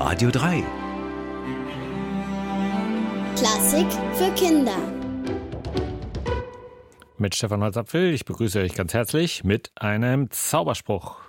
Radio 3. Klassik für Kinder. Mit Stefan Holzapfel. Ich begrüße euch ganz herzlich mit einem Zauberspruch.